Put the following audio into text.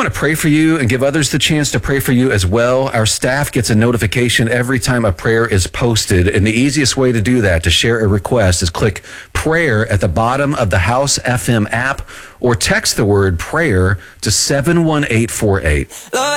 want to pray for you and give others the chance to pray for you as well, our staff gets a notification every time a prayer is posted. And the easiest way to do that, to share a request, is click prayer at the bottom of the House FM app or text the word prayer to 71848.